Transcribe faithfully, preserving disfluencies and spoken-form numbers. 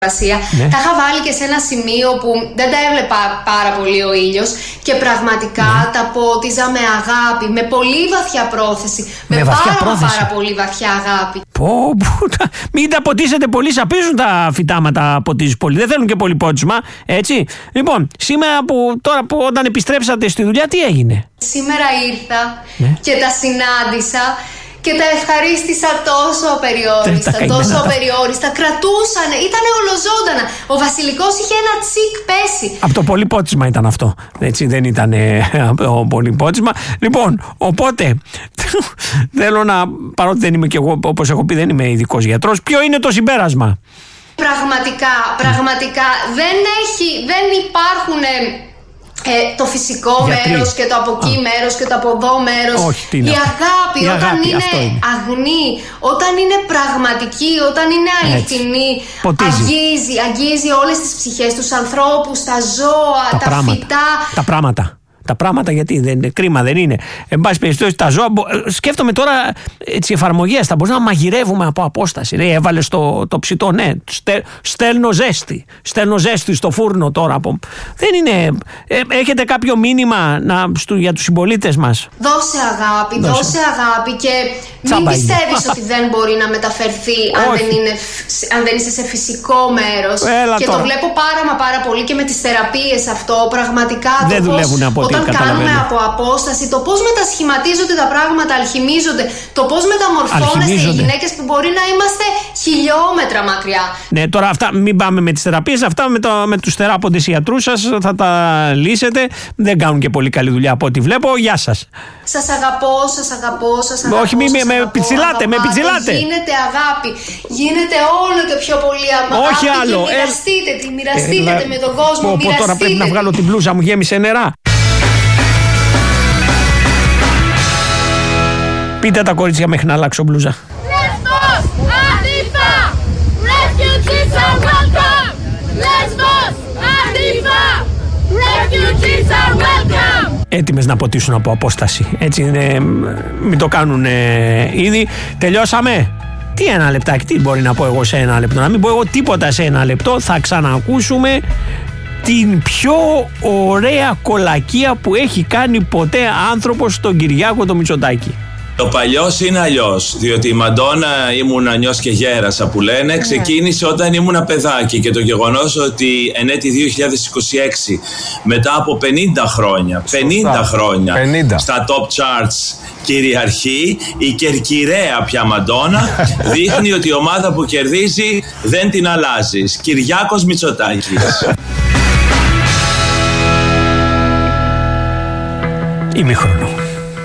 Ναι. Τα είχα βάλει και σε ένα σημείο που δεν τα έβλεπα πάρα πολύ ο ήλιος και πραγματικά ναι. τα πότιζα με αγάπη, με πολύ βαθιά πρόθεση. Με, με βαθιά πάρα, πρόθεση. πάρα πολύ βαθιά αγάπη. Πω, πω, τα... Μην τα ποτίσετε πολύ, σαπίζουν τα φυτάματα, ποτίζεις πολύ. Δεν θέλουν και πολύ πότισμα, έτσι. Λοιπόν, σήμερα που τώρα που όταν επιστρέψατε στη δουλειά, τι έγινε? Σήμερα ήρθα ναι. και τα συνάντησα. Και τα ευχαρίστησα τόσο απεριόριστα, τόσο απεριόριστα. Κρατούσανε, ήταν ολοζώντανα. Ο Βασιλικός είχε ένα τσικ πέσει. Από το πολυπότισμα ήταν αυτό. Έτσι, δεν ήταν το πολυπότισμα. Λοιπόν, οπότε θέλω να, παρότι δεν είμαι και εγώ, όπως έχω πει, δεν είμαι ειδικός γιατρός, ποιο είναι το συμπέρασμα? Πραγματικά, πραγματικά δεν έχει, δεν υπάρχουν. Ε, το φυσικό Γιατροί. μέρος και το από εκεί Α. μέρος και το από εδώ μέρος. Όχι, τι η αγάπη, η όταν αγάπη, είναι, είναι αγνή, όταν είναι πραγματική, όταν είναι αληθινή, αγγίζει, αγγίζει όλες τις ψυχές, τους ανθρώπους, τα ζώα, τα, τα φυτά. Τα πράγματα. Τα πράγματα, γιατί δεν είναι κρίμα, δεν είναι. Εν πάση περιπτώσει, τα ζώα. Σκέφτομαι τώρα έτσι εφαρμογές. Θα μπορούσαμε να μαγειρεύουμε από απόσταση. Λέει, έβαλε το, το ψητό, ναι. Στε, στέλνω ζέστη. Στέλνω ζέστη στο φούρνο τώρα. Από... Δεν είναι. Ε, έχετε κάποιο μήνυμα να, στου, για τους συμπολίτες μας? Δώσε αγάπη, δώσε, δώσε αγάπη και μην πιστεύεις ότι δεν μπορεί να μεταφερθεί αν δεν, είναι, αν δεν είσαι σε φυσικό μέρος. Έλα και τώρα. το βλέπω πάρα μα πάρα πολύ και με τις θεραπείες αυτό. Πραγματικά δεν το δουλεύουν από όταν κάνουμε από απόσταση, το πώς μετασχηματίζονται τα πράγματα, αλχημίζονται, το πώς μεταμορφώνεστε οι γυναίκες που μπορεί να είμαστε χιλιόμετρα μακριά. Ναι, τώρα αυτά μην πάμε με τις θεραπείες, αυτά με, το, με τους θεράποντες ιατρούς σας θα τα λύσετε. Δεν κάνουν και πολύ καλή δουλειά από ό,τι βλέπω. Γεια σας. Σας αγαπώ, σας αγαπώ, σας αγαπώ. Όχι, μη με πιτσιλάτε, με πιτσιλάτε. Γίνεται αγάπη, γίνεται όλο και πιο πολύ αγάπη. Όχι άλλο. Και μοιραστείτε τη, μοιραστείτε ε, με τον κόσμο. Πω, πω, τώρα πρέπει να βγάλω την μπλούζα μου, γέμισε νερά. Πείτε τα κορίτσια μέχρι να αλλάξω μπλούζα. Lesbos, Antifa! Refugees are welcome! Lesbos, Antifa! Refugees are welcome! Έτοιμες να ποτίσουν από απόσταση. Έτσι είναι, μην το κάνουν ε, ήδη. Τελειώσαμε. Τι ένα λεπτάκι, τι μπορεί να πω εγώ σε ένα λεπτό? Να μην πω εγώ τίποτα σε ένα λεπτό. Θα ξανακούσουμε την πιο ωραία κολακία που έχει κάνει ποτέ άνθρωπος, τον Κυριάκο το Μητσοτάκη. Το παλιός είναι αλλιώς, διότι η Μαντόνα ήμουν ανιός και γέρασα που λένε, ξεκίνησε όταν ήμουν παιδάκι και το γεγονός ότι εν έτη δύο χιλιάδες είκοσι έξι μετά από πενήντα χρόνια, πενήντα χρόνια πενήντα στα top charts κυριαρχεί η κερκυραία πια Μαντόνα, δείχνει ότι η ομάδα που κερδίζει δεν την αλλάζεις. Κυριάκος Μητσοτάκης. Ημίχρονο.